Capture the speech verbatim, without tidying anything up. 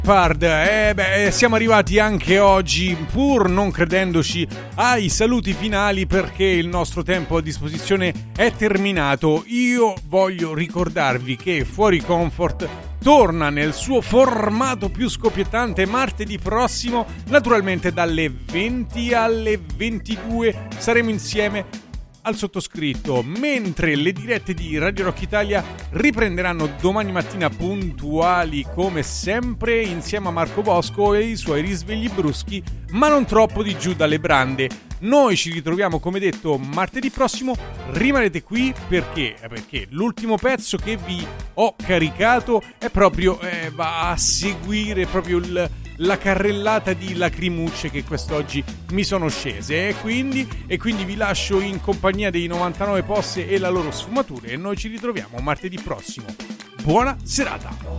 Shepard. Eh beh, siamo arrivati anche oggi, pur non credendoci, ai saluti finali, perché il nostro tempo a disposizione è terminato. Io voglio ricordarvi che Fuori Comfort torna nel suo formato più scoppiettante martedì prossimo, naturalmente dalle venti alle ventidue saremo insieme al sottoscritto, mentre le dirette di Radio Rock Italia riprenderanno domani mattina puntuali come sempre, insieme a Marco Bosco e i suoi risvegli bruschi ma non troppo di giù dalle brande. Noi ci ritroviamo, come detto, martedì prossimo. Rimanete qui perché, perché l'ultimo pezzo che vi ho caricato è proprio eh, va a seguire proprio il, la carrellata di lacrimucce che quest'oggi mi sono scese, e quindi, e quindi vi lascio in compagnia dei novantanove Posse e la loro sfumatura, e noi ci ritroviamo martedì prossimo. Buona serata.